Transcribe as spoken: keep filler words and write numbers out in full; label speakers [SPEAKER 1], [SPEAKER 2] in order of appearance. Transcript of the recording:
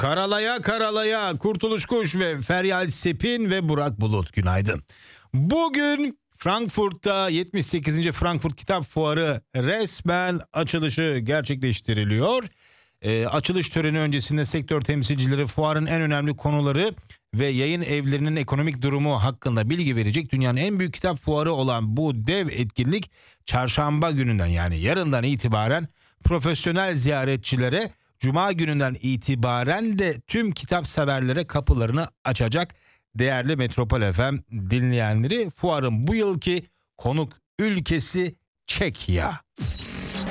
[SPEAKER 1] Karalaya karalaya Kurtuluş Kuş ve Feryal Sepin ve Burak Bulut, günaydın. Bugün Frankfurt'ta yetmiş sekizinci Frankfurt Kitap Fuarı resmen açılışı gerçekleştiriliyor. E, açılış töreni öncesinde sektör temsilcileri fuarın en önemli konuları ve yayın evlerinin ekonomik durumu hakkında bilgi verecek. Dünyanın en büyük kitap fuarı olan bu dev etkinlik çarşamba gününden, yani yarından itibaren profesyonel ziyaretçilere, cuma gününden itibaren de tüm kitap severlere kapılarını açacak. Değerli Metropol F M dinleyenleri, fuarın bu yılki konuk ülkesi Çekya.